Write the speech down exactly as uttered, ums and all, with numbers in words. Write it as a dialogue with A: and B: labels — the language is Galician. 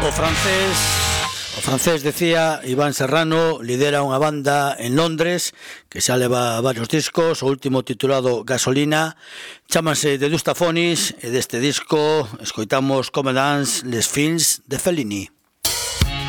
A: O francés, o francés decía, Iván Serrano, lidera unha banda en Londres que xa leva varios discos, o último titulado Gasolina, chámase The Dustafonis, e deste disco escoitamos Come Dance les Films de Fellini.